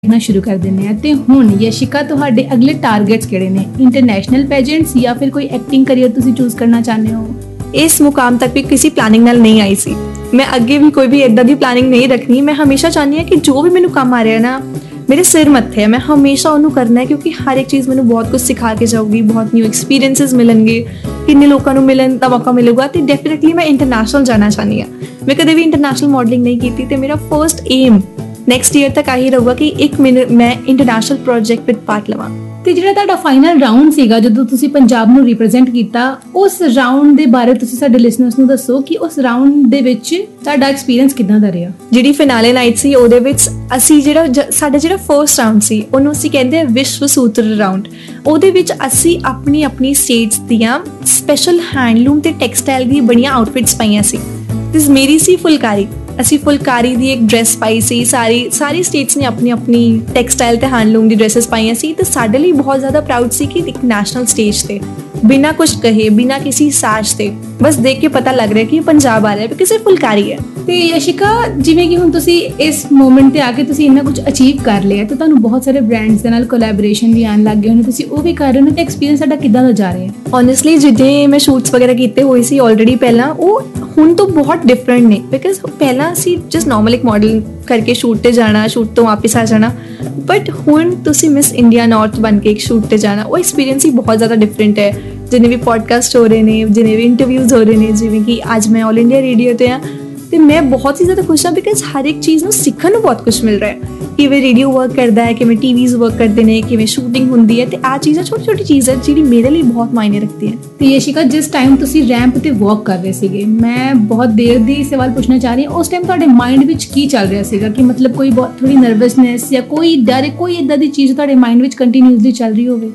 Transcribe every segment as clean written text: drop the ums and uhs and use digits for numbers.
देखना शुरू कर देने हैं। तो हुण यशिका तुहाडे अगले टारगेट्स किहड़े ने? इंटरनेशनल पेजेंट्स या फिर कोई एक्टिंग करियर तुसीं चूज करना चाहते हो? इस मुकाम तक भी किसी प्लानिंग नाल नहीं आई सी। मैं अगे भी कोई भी इदां दी प्लानिंग नहीं रखनी। मैं हमेशा चाहनी है कि जो भी मैनू काम आ रहा है ना, मेरे सिर मत्थे है, मैं हमेशा उन्होंने करना है, क्योंकि हर एक चीज़ मैंने बहुत कुछ सिखा के जाऊगी, बहुत न्यू एक्सपीरियंसिस मिलेंगे, किन्ने लोगों को मिलन का मौका मिलेगा। तो डेफिनेटली मैं इंटरनेशनल जाना चाहनी हाँ। मैं कभी भी इंटरनेशनल मॉडलिंग नहीं की, तो मेरा फर्स्ट एम नैक्सट ईयर तक आही रहूगा कि एक मैं इंटरनेशनल प्रोजेक्ट विच पार्ट लवां। ਤੇ ਜਿਹੜਾ ਤੁਹਾਡਾ ਫਾਈਨਲ ਰਾਉਂਡ ਸੀਗਾ ਜਦੋਂ ਤੁਸੀਂ ਪੰਜਾਬ ਨੂੰ ਰਿਪਰੈਜ਼ੈਂਟ ਕੀਤਾ, ਉਸ ਰਾਉਂਡ ਦੇ ਬਾਰੇ ਤੁਸੀਂ ਸਾਡੇ ਲਿਸਨਰਸ ਨੂੰ ਦੱਸੋ ਕਿ ਉਸ ਰਾਉਂਡ ਦੇ ਵਿੱਚ ਤੁਹਾਡਾ ਐਕਸਪੀਰੀਅੰਸ ਕਿੱਦਾਂ ਦਾ ਰਿਹਾ? ਜਿਹੜੀ ਫਿਨਾਲੇ ਨਾਈਟ ਸੀ ਉਹਦੇ ਵਿੱਚ ਅਸੀਂ ਸਾਡਾ ਜਿਹੜਾ ਫਰਸਟ ਰਾਉਂਡ ਸੀ ਉਹਨੂੰ ਅਸੀਂ ਕਹਿੰਦੇ ਆ ਵਿਸ਼ਵ ਸੂਤਰ ਰਾਉਂਡ। ਉਹਦੇ ਵਿੱਚ ਅਸੀਂ ਆਪਣੀ ਸਟੇਟਸ ਦੀਆਂ ਸਪੈਸ਼ਲ ਹੈਂਡਲੂਮ ਤੇ ਟੈਕਸਟਾਈਲ ਦੀ ਬੜੀਆਂ ਆਊਟਫਿਟਸ ਪਾਈਆਂ ਸੀ। ਤੇ ਮੇਰੀ ਸੀ ਫੁਲਕਾਰੀ। ਅਸੀਂ ਫੁਲਕਾਰੀ ਦੀ ਇੱਕ ਡਰੈਸ ਪਾਈ ਸੀ। ਸਾਰੀ ਸਟੇਟਸ ਨੇ ਆਪਣੀ ਟੈਕਸਟਾਈਲ ਤੇ ਹੈਂਡਲੂਮ ਦੀ ਡਰੈਸਿਸ ਪਾਈਆਂ ਸੀ। ਤੇ ਸਾਡੇ ਲਈ ਬਹੁਤ ਜ਼ਿਆਦਾ ਪ੍ਰਾਊਡ ਸੀ ਕਿ ਇੱਕ ਨੈਸ਼ਨਲ ਸਟੇਜ ਤੇ ਬਿਨਾਂ ਕੁਝ ਕਹੇ, ਬਿਨਾਂ ਕਿਸੇ ਸਾਜ਼ ਤੇ ਬਸ ਦੇਖ ਕੇ ਪਤਾ ਲੱਗ ਰਿਹਾ ਕਿ ਇਹ ਪੰਜਾਬ ਆ ਰਿਹਾ ਹੈ, ਕਿਸੇ ਫੁਲਕਾਰੀ ਹੈ। ਤੇ ਯਸ਼ਿਕਾ, ਜਿਵੇਂ ਕਿ ਹੁਣ ਤੁਸੀਂ ਇਸ ਮੂਮੈਂਟ ਤੇ ਆ ਕੇ ਤੁਸੀਂ ਇੰਨਾ ਕੁਝ ਅਚੀਵ ਕਰ ਲਿਆ, ਤੇ ਤੁਹਾਨੂੰ ਬਹੁਤ ਸਾਰੇ ਬ੍ਰਾਂਡਸ ਦੇ ਨਾਲ ਕੋਲੈਬੋਰੇਸ਼ਨ ਵੀ ਆਉਣ ਲੱਗ ਗਏ ਹੋਣੇ, ਤੁਸੀਂ ਉਹ ਵੀ ਕਰ ਰਹੇ ਹੋ, ਤੇ ਐਕਸਪੀਰੀਅੰਸ ਸਾਡਾ ਕਿੱਦਾਂ ਦਾ ਜਾ ਰਿਹਾ ਹੈ? ਓਨੈਸਟਲੀ ਜਿੱਦਾਂ ਮੈਂ ਸ਼ੂਟਸ ਵਗੈਰਾ ਕੀਤੇ ਹੋਏ ਸੀ ਆਲਰੇਡੀ ਪਹਿਲਾਂ, ਉਹ ਹੁਣ ਤੋਂ ਬਹੁਤ ਡਿਫਰੈਂਟ ਨੇ। ਬਿਕਾਜ਼ ਪਹਿਲਾਂ ਅਸੀਂ ਜਸਟ ਨੋਰਮਲ ਇੱਕ ਮਾਡਲ ਕਰਕੇ ਸ਼ੂਟ ਤੇ ਜਾਣਾ, ਸ਼ੂਟ ਤੋਂ ਵਾਪਸ ਆ ਜਾਣਾ, ਬਟ ਹੁਣ ਤੁਸੀਂ ਮਿਸ ਇੰਡੀਆ ਨਾਰਥ ਬਣ ਕੇ ਇੱਕ ਸ਼ੂਟ ਤੇ ਜਾਣਾ, ਉਹ ਐਕਸਪੀਰੀਅੰਸ ਹੀ ਬਹੁਤ ਜ਼ਿਆਦਾ ਡਿਫਰੈਂਟ ਹੈ। ਜਿੰਨੇ ਵੀ ਪੋਡਕਾਸਟ ਹੋ ਰਹੇ ਨੇ, ਜਿੰਨੇ ਵੀ ਇੰਟਰਵਿਊਜ਼ ਹੋ ਰਹੇ ਨੇ, ਜਿਵੇਂ ਕਿ ਅੱਜ ਮੈਂ ਆਲ ਇੰਡੀਆ ਰੇਡੀਓ ਤੇ ਹਾਂ, ਤੇ ਮੈਂ ਬਹੁਤ ਹੀ ਜ਼ਿਆਦਾ ਖੁਸ਼ ਹਾਂ। ਬਿਕਾਜ਼ ਹਰ ਇੱਕ ਚੀਜ਼ ਨੂੰ ਸਿੱਖਣ ਨੂੰ ਬਹੁਤ ਕੁਛ ਮਿਲ ਰਿਹਾ ਹੈ। ਕਿਵੇਂ ਰੇਡੀਓ ਵਰਕ ਕਰਦਾ ਹੈ, ਕਿਵੇਂ ਟੀਵੀਜ਼ ਵਰਕ ਕਰਦੇ ਨੇ, ਕਿਵੇਂ ਸ਼ੂਟਿੰਗ ਹੁੰਦੀ ਹੈ, ਤੇ ਆਹ ਚੀਜ਼ਾਂ ਛੋਟੀ ਚੀਜ਼ ਹੈ ਜਿਹੜੀ ਮੇਰੇ ਲਈ ਬਹੁਤ ਮਾਇਨੇ ਰੱਖਦੀ ਹੈ। ਤੇ ਯਸ਼ਿਕਾ, ਜਿਸ ਟਾਈਮ ਤੁਸੀਂ ਰੈਂਪ ਤੇ ਵਾਕ ਕਰ ਰਹੇ ਸੀਗੇ, ਮੈਂ ਬਹੁਤ ਦੇਰ ਦੀ ਸਵਾਲ ਪੁੱਛਣਾ ਚਾਹ ਰਹੀ ਹਾਂ, ਉਸ ਟਾਈਮ ਤੁਹਾਡੇ ਮਾਈਂਡ ਵਿੱਚ ਕੀ ਚੱਲ ਰਿਹਾ ਸੀਗਾ? ਕਿ ਮਤਲਬ ਕੋਈ ਬਹੁਤ ਥੋੜੀ ਨਰਵਸਨੈਸ ਜਾਂ ਕੋਈ ਡਰ, ਕੋਈ ਇੱਦਾਂ ਦੀ ਚੀਜ਼ ਤੁਹਾਡੇ ਮਾਈਂਡ ਵਿੱਚ ਕੰਟੀਨਿਊਸਲੀ ਚੱਲ ਰਹੀ ਹੋਵੇ?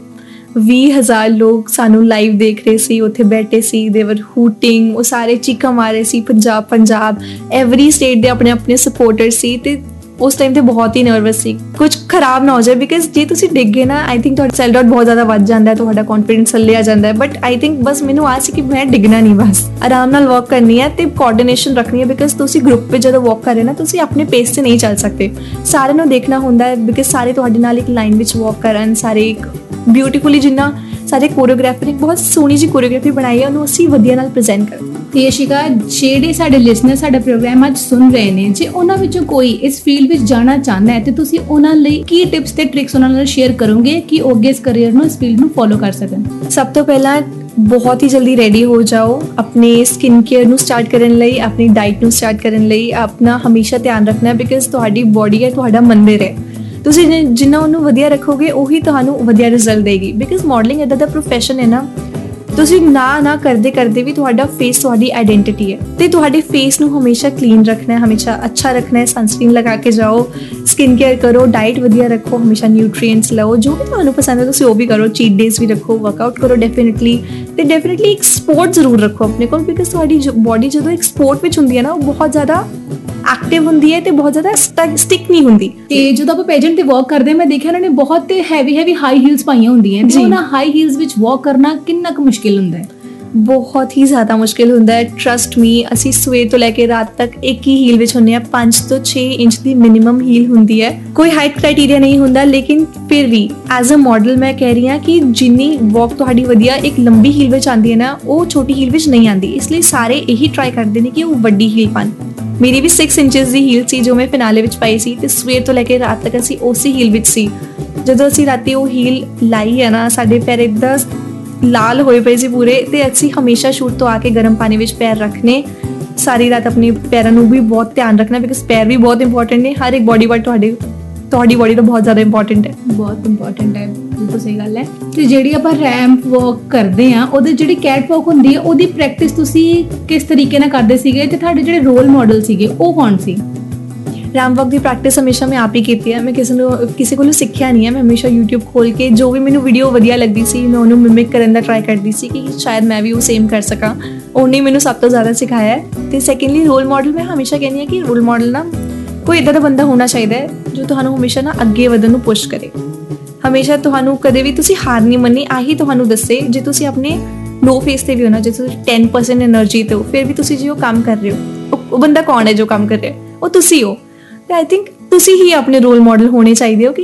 20,000 ਲੋਕ ਸਾਨੂੰ ਲਾਈਵ ਦੇਖ ਰਹੇ ਸੀ, ਉੱਥੇ ਬੈਠੇ ਸੀ, ਦੇ ਵਰ ਹੂਟਿੰਗ, ਉਹ ਸਾਰੇ ਚੀਕਾਂ ਮਾਰ ਰਹੇ ਸੀ, ਪੰਜਾਬ ਐਵਰੀ ਸਟੇਟ ਦੇ ਆਪਣੇ ਸਪੋਰਟਰ ਸੀ। ਤੇ ਉਸ ਟਾਈਮ ਤੇ ਬਹੁਤ ਹੀ ਨਰਵਸ ਸੀ ਕੁਝ ਖਰਾਬ ਨਾ ਹੋ ਜਾਏ। ਬਿਕਾਜ਼ ਜੇ ਤੁਸੀਂ ਡਿੱਗ ਗਏ ਨਾ, ਆਈ ਥਿੰਕ ਤੁਹਾਡਾ ਸੈਲਫ ਡਾਊਟ ਬਹੁਤ ਜ਼ਿਆਦਾ ਵੱਧ ਜਾਂਦਾ ਹੈ, ਤੁਹਾਡਾ ਕੌਨਫੀਡੈਂਸ ਥੱਲੇ ਆ ਜਾਂਦਾ ਹੈ। ਬਟ ਆਈ ਥਿੰਕ ਬਸ ਮੈਨੂੰ ਆ ਸੀ ਕਿ ਮੈਂ ਡਿੱਗਣਾ ਨਹੀਂ, ਬਸ ਆਰਾਮ ਨਾਲ ਵਾਕ ਕਰਨੀ ਹੈ ਤੇ ਕੋਆਰਡੀਨੇਸ਼ਨ ਰੱਖਣੀ ਹੈ। ਬਿਕਾਜ਼ ਤੁਸੀਂ ਗਰੁੱਪ ਵਿੱਚ ਜਦੋਂ ਵਾਕ ਕਰ ਰਹੇ ਨਾ, ਤੁਸੀਂ ਆਪਣੇ ਪੇਸ 'ਤੇ ਨਹੀਂ ਚੱਲ ਸਕਦੇ, ਸਾਰਿਆਂ ਨੂੰ ਦੇਖਣਾ ਹੁੰਦਾ ਹੈ। ਬਿਕਾਜ਼ ਸਾਰੇ ਤੁਹਾਡੇ ਨਾਲ ਇੱਕ ਲਾਈਨ ਵਿੱਚ ਵਾਕ ਕਰਨ, ਸਾਰੇ ਇੱਕ ਬਿਊਟੀਫੁਲੀ, ਜਿੰਨਾ ਸਾਰੇ ਕੋਰੀਓਗ੍ਰਾਫਰ ਇੱਕ ਬਹੁਤ ਸੋਹਣੀ ਜਿਹੀ ਕੋਰੀਓਗ੍ਰਾਫੀ ਬਣਾਈ ਹੈ, ਉਹਨੂੰ ਅਸੀਂ ਵਧੀਆ ਨਾਲ ਪ੍ਰੈਜ਼ੈਂਟ ਕਰਦੇ। ਤੇ ਯਸ਼ਿਕਾ, ਜਿਹੜੇ ਸਾਡੇ ਲਿਸਨਰ ਸਾਡਾ ਪ੍ਰੋਗਰਾਮ ਅੱਜ ਸੁਣ ਰਹੇ ਨੇ, ਜੇ ਉਹਨਾਂ ਵਿੱਚੋਂ ਕੋਈ ਇਸ ਫੀਲਡ ਵਿੱਚ ਜਾਣਾ ਚਾਹੁੰਦਾ ਹੈ, ਤੇ ਤੁਸੀਂ ਉਹਨਾਂ ਲਈ ਕੀ ਟਿਪਸ ਤੇ ਟ੍ਰਿਕਸ ਉਹਨਾਂ ਨਾਲ ਸ਼ੇਅਰ ਕਰੋਗੇ ਕਿ ਉਹ ਅੱਗੇ ਇਸ ਕਰੀਅਰ ਨੂੰ, ਇਸ ਫੀਲਡ ਨੂੰ ਫੋਲੋ ਕਰ ਸਕਣ? ਸਭ ਤੋਂ ਪਹਿਲਾਂ ਬਹੁਤ ਹੀ ਜਲਦੀ ਰੈਡੀ ਹੋ ਜਾਓ ਆਪਣੇ ਸਕਿਨ ਕੇਅਰ ਨੂੰ ਸਟਾਰਟ ਕਰਨ ਲਈ, ਆਪਣੀ ਡਾਈਟ ਨੂੰ ਸਟਾਰਟ ਕਰਨ ਲਈ। ਆਪਣਾ ਹਮੇਸ਼ਾ ਧਿਆਨ ਰੱਖਣਾ, ਬਿਕਾਜ਼ ਤੁਹਾਡੀ ਬੋਡੀ ਹੈ ਤੁਹਾਡਾ ਮੰਦਿਰ ਹੈ। ਤੁਸੀਂ ਜਿੰਨਾ ਉਹਨੂੰ ਵਧੀਆ ਰੱਖੋਗੇ, ਉਹੀ ਤੁਹਾਨੂੰ ਵਧੀਆ ਰਿਜ਼ਲਟ ਦੇਗੀ। ਬਿਕਾਜ਼ ਮਾਡਲਿੰਗ ਇੱਦਾਂ ਦਾ ਪ੍ਰੋਫੈਸ਼ਨ ਹੈ ਨਾ, ਤੁਸੀਂ ਨਾ ਕਰਦੇ ਵੀ ਤੁਹਾਡਾ ਫੇਸ ਤੁਹਾਡੀ ਆਈਡੈਂਟੀਟੀ ਹੈ। ਤੇ ਤੁਹਾਡੇ ਫੇਸ ਨੂੰ ਹਮੇਸ਼ਾ ਕਲੀਨ ਰੱਖਣਾ ਹੈ, ਹਮੇਸ਼ਾ ਅੱਛਾ ਰੱਖਣਾ ਹੈ। ਸਨਸਕ੍ਰੀਨ ਲਗਾ ਕੇ ਜਾਓ, ਸਕਿਨ ਕੇਅਰ ਕਰੋ, ਡਾਈਟ ਵਧੀਆ ਰੱਖੋ, ਹਮੇਸ਼ਾ ਨਿਊਟ੍ਰੀਐਂਟਸ ਲਓ, ਜੋ ਵੀ ਤੁਹਾਨੂੰ ਪਸੰਦ ਹੈ ਤੁਸੀਂ ਉਹ ਵੀ ਕਰੋ। ਚੀਟ ਡੇਜ਼ ਵੀ ਰੱਖੋ, ਵਰਕਆਊਟ ਕਰੋ ਡੈਫੀਨੇਟਲੀ। ਤੇ ਡੈਫੀਨੇਟਲੀ ਇੱਕ ਸਪੋਰਟ ਜ਼ਰੂਰ ਰੱਖੋ ਆਪਣੇ ਕੋਲ, ਬਿਕਾਜ਼ ਤੁਹਾਡੀ ਬੋਡੀ ਜਦੋਂ ਇੱਕ ਸਪੋਰਟ ਵਿੱਚ ਹੁੰਦੀ ਹੈ ਨਾ, ਉਹ ਬਹੁਤ ਜ਼ਿਆਦਾ ਐਕਟਿਵ ਹੁੰਦੀ ਹੈ ਤੇ ਬਹੁਤ ਜ਼ਿਆਦਾ ਸਟਿਕ ਨਹੀਂ ਹੁੰਦੀ। ਤੇ ਜਦੋਂ ਆਪਾਂ ਪੇਜੈਂਟ ਤੇ ਵਾਕ ਕਰਦੇ ਹਾਂ, ਮੈਂ ਦੇਖਿਆ ਉਹਨਾਂ ਨੇ ਬਹੁਤ ਹੈਵੀ ਹਾਈ ਹੀਲਸ ਪਾਈਆਂ ਹੁੰਦੀਆਂ, ਤੇ ਉਹਨਾਂ ਹਾਈ ਹੀਲਸ ਵਿੱਚ ਵਾਕ ਕਰਨਾ ਕਿੰਨਾ ਕੁ ਮੁਸ਼ਕਿਲ ਹੁੰਦਾ ਹੈ? ਬਹੁਤ ਹੀ ਜ਼ਿਆਦਾ ਮੁਸ਼ਕਿਲ ਹੁੰਦਾ ਹੈ। ਟਰਸਟ ਮੀ, ਅਸੀਂ ਸਵੇਰ ਤੋਂ ਲੈ ਕੇ ਰਾਤ ਤੱਕ ਇੱਕ ਹੀ ਹੀਲ ਵਿੱਚ ਹੁੰਦੇ ਹਾਂ। 5 ਤੋਂ 6 ਇੰਚ ਦੀ ਮਿਨੀਮਮ ਹੀਲ ਹੁੰਦੀ ਹੈ। ਕੋਈ ਹਾਈਟ ਕ੍ਰਾਈਟੀਰੀਆ ਨਹੀਂ ਹੁੰਦਾ, ਲੇਕਿਨ ਫਿਰ ਵੀ ਐਜ਼ ਅ ਮਾਡਲ ਮੈਂ ਕਹਿ ਰਹੀ ਹਾਂ ਕਿ ਜਿੰਨੀ ਵਾਕ ਤੁਹਾਡੀ ਵਧੀਆ ਇੱਕ ਲੰਬੀ ਹੀਲ ਵਿੱਚ ਆਉਂਦੀ ਹੈ ਨਾ, ਉਹ ਛੋਟੀ ਹੀਲ ਵਿੱਚ ਨਹੀਂ ਆਉਂਦੀ। ਇਸ ਲਈ ਸਾਰੇ ਇਹੀ ਟਰਾਈ ਕਰਦੇ ਨੇ ਕਿ ਉਹ ਵੱਡੀ ਹੀਲ ਪਾਉਣ। ਮੇਰੀ ਵੀ 6 ਇੰਚਜ਼ ਦੀ ਹੀਲ ਸੀ ਜੋ ਮੈਂ ਫਿਨਾਲੇ ਵਿੱਚ ਪਾਈ ਸੀ, ਤੇ ਸਵੇਰ ਤੋਂ ਲੈ ਕੇ ਰਾਤ ਤੱਕ ਅਸੀਂ ਉਸੇ ਹੀਲ ਵਿੱਚ ਸੀ। ਜਦੋਂ ਅਸੀਂ ਰਾਤੀ ਉਹ ਹੀਲ ਲਾਈ ਹੈ ਨਾ, ਸਾਡੇ ਪੈਰ ਇੱਦਾਂ ਲਾਲ ਹੋਏ ਪਏ ਸੀ ਪੂਰੇ। ਤੇ ਅਸੀਂ ਹਮੇਸ਼ਾ ਸ਼ੂਟ ਤੋਂ ਆ ਕੇ ਗਰਮ ਪਾਣੀ ਵਿੱਚ ਪੈਰ ਰੱਖਣੇ, ਸਾਰੀ ਰਾਤ ਆਪਣੇ ਪੈਰਾਂ ਨੂੰ ਵੀ ਬਹੁਤ ਧਿਆਨ ਰੱਖਣਾ, ਬਿਕਾਜ਼ ਪੈਰ ਵੀ ਬਹੁਤ ਇੰਪੋਰਟੈਂਟ ਨੇ। ਹਰ ਇੱਕ ਬੋਡੀ ਪਾਰਟ ਤੁਹਾਡੀ ਬੋਡੀ ਦਾ ਬਹੁਤ ਜ਼ਿਆਦਾ ਇੰਪੋਰਟੈਂਟ ਹੈ, ਬਹੁਤ ਇੰਪੋਰਟੈਂਟ ਹੈ। ਬਿਲਕੁਲ ਸਹੀ ਗੱਲ ਹੈ। ਤੇ ਜਿਹੜੀ ਆਪਾਂ ਰੈਂਪ ਵਾਕ ਕਰਦੇ ਹਾਂ, ਉਹਦੇ ਜਿਹੜੀ ਕੈਟ ਵਾਕ ਹੁੰਦੀ ਹੈ, ਉਹਦੀ ਪ੍ਰੈਕਟਿਸ ਤੁਸੀਂ ਕਿਸ ਤਰੀਕੇ ਨਾਲ ਕਰਦੇ ਸੀਗੇ, ਤੇ ਤੁਹਾਡੇ ਜਿਹੜੇ ਰੋਲ ਮਾਡਲ ਸੀਗੇ ਉਹ ਕੌਣ ਸੀ? ਰੈਂਪ ਵਾਕ ਦੀ ਪ੍ਰੈਕਟਿਸ ਹਮੇਸ਼ਾ ਮੈਂ ਆਪ ਹੀ ਕੀਤੀ ਹੈ। ਮੈਂ ਕਿਸੇ ਕੋਲੋਂ ਸਿੱਖਿਆ ਨਹੀਂ ਹੈ। ਮੈਂ ਹਮੇਸ਼ਾ YouTube ਖੋਲ੍ਹ ਕੇ ਜੋ ਵੀ ਮੈਨੂੰ ਵੀਡੀਓ ਵਧੀਆ ਲੱਗਦੀ ਸੀ, ਮੈਂ ਉਹਨੂੰ ਮਿਮਿਕ ਕਰਨ ਦਾ ਟਰਾਈ ਕਰਦੀ ਸੀ ਕਿ ਸ਼ਾਇਦ ਮੈਂ ਵੀ ਉਹ ਸੇਮ ਕਰ ਸਕਾਂ। ਉਹਨੇ ਮੈਨੂੰ ਸਭ ਤੋਂ ਜ਼ਿਆਦਾ ਸਿਖਾਇਆ ਹੈ। ਅਤੇ ਸੈਕਿੰਡਲੀ ਰੋਲ ਮਾਡਲ, ਮੈਂ ਹਮੇਸ਼ਾ ਕਹਿੰਦੀ ਹਾਂ ਕਿ ਰੋਲ ਮਾਡਲ ਨਾ ਕੋਈ ਇੱਦਾਂ ਦਾ ਬੰਦਾ ਹੋਣਾ ਚਾਹੀਦਾ ਹੈ ਜੋ ਤੁਹਾਨੂੰ ਹਮੇਸ਼ਾ ਨਾ ਅੱਗੇ ਵਧਣ ਨੂੰ ਪੁਸ਼ ਕਰੇ। ਹਮੇਸ਼ਾ ਤੁਹਾਨੂੰ ਕਦੇ ਵੀ ਤੁਸੀਂ ਹਾਰ ਨਹੀਂ ਮੰਨੀ, ਆਹੀ ਤੁਹਾਨੂੰ ਦੱਸੇ। ਜੇ ਤੁਸੀਂ ਆਪਣੇ ਲੋ ਫੇਸ 'ਤੇ ਵੀ ਹੋ ਨਾ, ਜੇ ਤੁਸੀਂ 10% ਐਨਰਜੀ 'ਤੇ ਹੋ, ਫਿਰ ਵੀ ਤੁਸੀਂ ਜੇ ਉਹ ਕੰਮ ਕਰ ਰਹੇ ਹੋ, ਉਹ ਬੰਦਾ ਕੌਣ ਹੈ ਜੋ ਕੰਮ ਕਰ ਰਿਹਾ? ਉਹ ਤੁਸੀਂ ਹੋ। ਤੇ ਆਈ ਥਿੰਕ ਤੁਸੀਂ ਹੀ ਆਪਣੇ ਰੋਲ ਮਾਡਲ ਹੋਣੇ ਚਾਹੀਦੇ ਹੋ ਕਿ